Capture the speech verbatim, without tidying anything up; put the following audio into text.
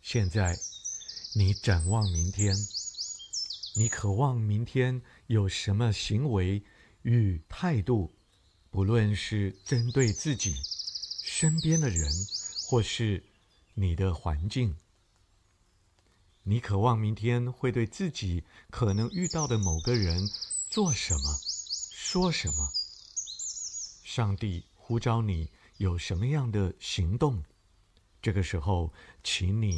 现在，你展望明天，你渴望明天有什么行为与态度，不论是针对自己、身边的人，或是你的环境。你渴望明天会对自己可能遇到的某个人做什么、说什么？上帝呼召你有什么样的行动？这个时候，请你